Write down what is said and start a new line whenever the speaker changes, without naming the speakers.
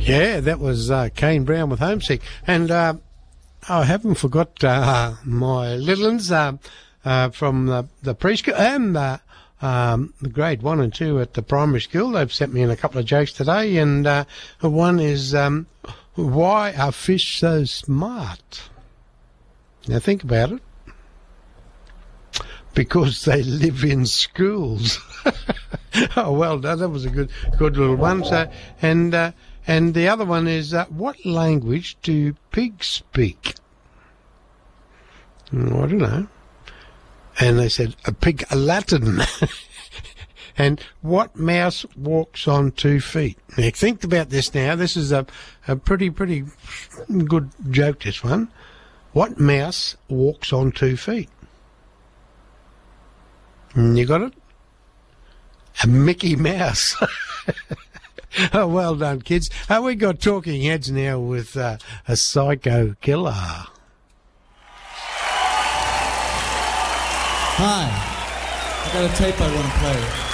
Yeah, that was Kane Brown with Homesick. And I haven't forgot my little ones from the preschool and the grade 1 and 2 at the primary school. They've sent me in a couple of jokes today, and one is, why are fish so smart? Now think about it. Because they live in schools. Oh, well done. That was a good little one. So, and the other one is, what language do pigs speak? I don't know. And they said, a pig Latin. And what mouse walks on 2 feet? Now, think about this now. This is a pretty good joke, this one. What mouse walks on 2 feet? You got it? A Mickey Mouse. Oh, well done, kids. We got Talking Heads now with a Psycho Killer.
Hi. I got a tape I want to play.